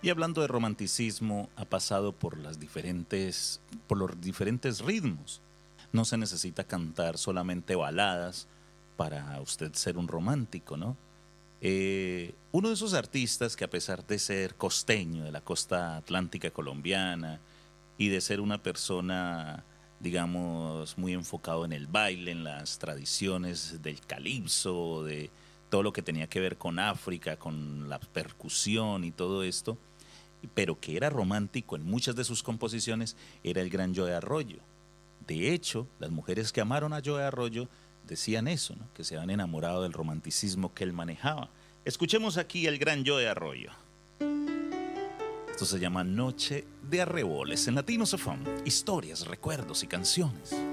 Y hablando de romanticismo, ha pasado por los diferentes ritmos. No se necesita cantar solamente baladas para usted ser un romántico, ¿no? Uno de esos artistas que a pesar de ser costeño de la costa atlántica colombiana y de ser una persona, digamos, muy enfocado en el baile, en las tradiciones del calipso, de todo lo que tenía que ver con África, con la percusión y todo esto, pero que era romántico en muchas de sus composiciones, era el gran Joe Arroyo. De hecho, las mujeres que amaron a Joe Arroyo decían eso, ¿no? Que se habían enamorado del romanticismo que él manejaba. Escuchemos aquí el gran Joe Arroyo. Esto se llama Noche de Arreboles en Latinos FM. Historias, recuerdos y canciones.